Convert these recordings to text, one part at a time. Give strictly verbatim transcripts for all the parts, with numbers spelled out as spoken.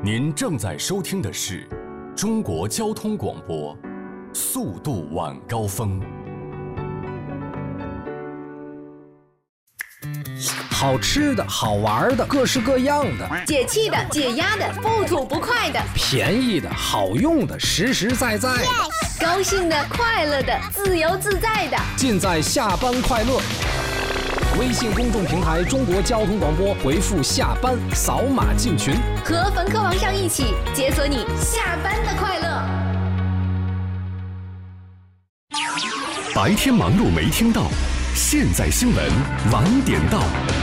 您正在收听的是中国交通广播，速度晚高峰。 好吃的好玩的各式各样的， 解气的解压的不吐不快的， 便宜的好用的实实在在的， yes! 高兴的快乐的自由自在的， 尽在下班快乐。微信公众平台中国交通广播，回复下班扫码进群， 和冯科王上一起解锁你下班的快乐。 白天忙碌没听到，现在新闻晚点到。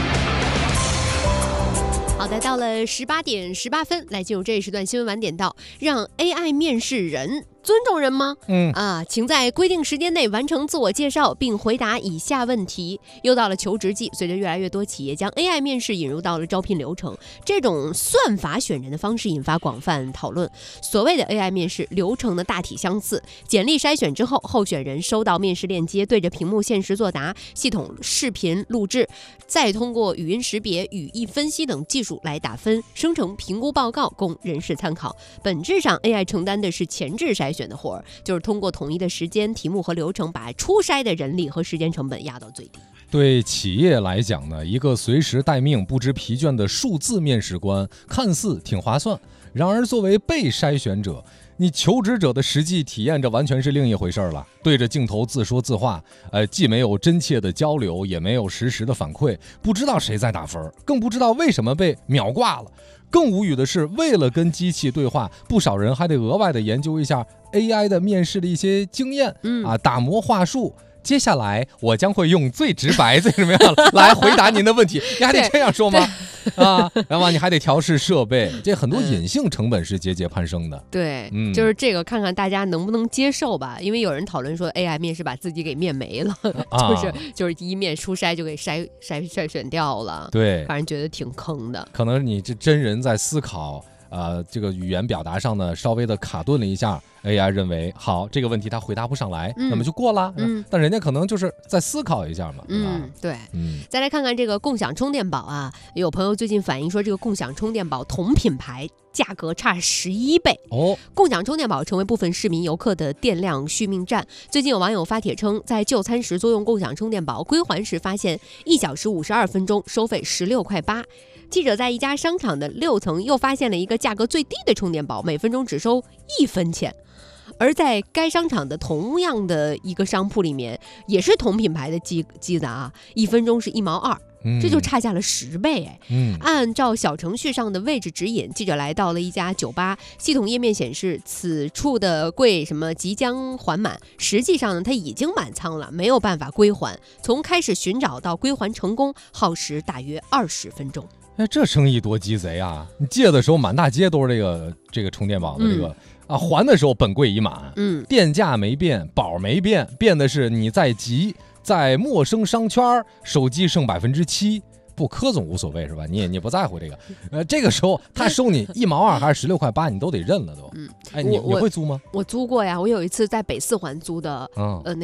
好的，到了十八点十八分，来进入这一时段新闻晚点到。让 A I 面试人尊重人吗？ 嗯啊，请在规定时间内完成自我介绍，并回答以下问题。又到了求职季，随着越来越多企业将 A I 面试引入到了招聘流程，这种算法选人的方式引发广泛讨论。所谓的 A I 面试流程的大体相似，简历筛选之后，候选人收到面试链接，对着屏幕限时作答，系统视频录制，再通过语音识别、语义分析等技术来打分，生成评估报告供人事参考。本质上 A I 承担的是前置筛选的活儿，就是通过统一的时间、题目和流程，把初筛的人力和时间成本压到最低。 对企业来讲呢，一个随时待命、不知疲倦的数字面试官看似挺划算，然而作为被筛选者，你求职者的实际体验这完全是另一回事了。对着镜头自说自话，呃，既没有真切的交流，也没有实时的反馈，不知道谁在打分，更不知道为什么被秒挂了。更无语的是，为了跟机器对话，不少人还得额外的研究一下 A I 的面试的一些经验， 嗯啊，打磨话术。接下来我将会用最直白、最什么样的来回答您的问题，你还得这样说吗？啊，然后你还得调试设备，这很多隐性成本是节节攀升的。 对， 嗯， 就是这个，看看大家能不能接受吧。因为有人讨论说 A I 面试把自己给面没了， 啊、 就是就是第一面初筛就给筛筛筛选掉了。 对， 反正觉得挺坑的。 可能你这真人在思考。呃，这个语言表达上呢，稍微的卡顿了一下 ，A I 认为好这个问题他回答不上来， 嗯、 那么就过了。 嗯， 但人家可能就是在思考一下嘛。 嗯，对。 嗯， 再来看看这个共享充电宝啊，有朋友最近反映说，这个共享充电宝同品牌价格差十一倍哦。 共享充电宝成为部分市民游客的电量续命站。最近有网友发帖称，在就餐时租用共享充电宝归还时，发现一小时五十二分钟收费十六块八。记者在一家商场的六层又发现了一个价格最低的充电宝，每分钟只收一分钱。而在该商场的同样的一个商铺里面，也是同品牌的机机子啊，一分钟是一毛二。这就差价了十倍哎！ 嗯， 按照小程序上的位置指引，记者来到了一家酒吧，系统页面显示此处的柜什么即将还满，实际上呢，它已经满仓了，没有办法归还。从开始寻找到归还成功，耗时大约二十分钟。 哎，这生意多鸡贼啊！你借的时候满大街都是这个这个充电宝的这个、嗯、啊，还的时候本柜已满， 嗯， 电价没变，宝没变，变的是你在急。在陌生商圈，手机剩百分之七，不柯总无所谓是吧？你也你不在乎这个，呃，这个时候他收你一毛二还是十六块八，你都得认了都。 嗯， 哎，你你会租吗？ 我租过呀，我有一次在北四环租的， 嗯， 呃，那